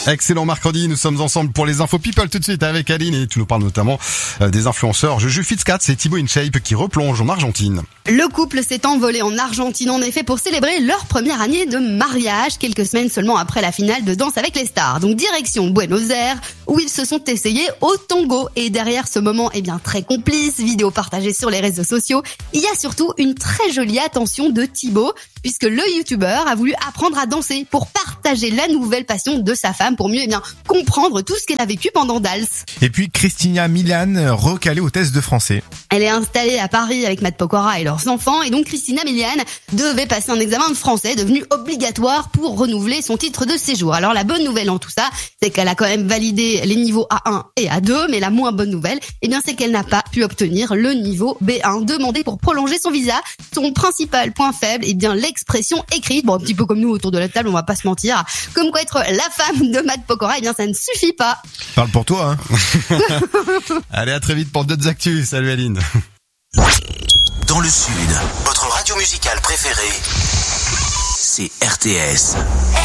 Excellent mercredi, nous sommes ensemble pour les infos people tout de suite avec Aline et tu nous parles notamment des influenceurs Juju Fitzcat et Thibaut InShape qui replongent en Argentine. Le couple s'est envolé en Argentine en effet pour célébrer leur première année de mariage, quelques semaines seulement après la finale de Danse avec les stars. Donc direction Buenos Aires où ils se sont essayés au tango. Et derrière ce moment très complice, vidéo partagée sur les réseaux sociaux, il y a surtout une très jolie attention de Thibaut puisque le youtubeur a voulu apprendre à danser pour partager la nouvelle passion de sa femme pour mieux comprendre tout ce qu'elle a vécu pendant Dals. Et puis Christina Milian, recalée au test de français. Elle est installée à Paris avec Matt Pokora et leurs enfants et donc Christina Milian devait passer un examen de français devenu obligatoire pour renouveler son titre de séjour. Alors la bonne nouvelle en tout ça, c'est qu'elle a quand même validé les niveaux A1 et A2, mais la moins bonne nouvelle, c'est qu'elle n'a pas pu obtenir le niveau B1 demandé pour prolonger son visa. Son principal point faible, l'expression écrite. Bon, un petit peu comme nous autour de la table, on va pas se mentir. Comme quoi être la femme de Matt Pokora, ça ne suffit pas. Parle pour toi, hein. Allez, à très vite pour d'autres actus. Salut Aline. Dans le Sud, votre radio musicale préférée, c'est RTS.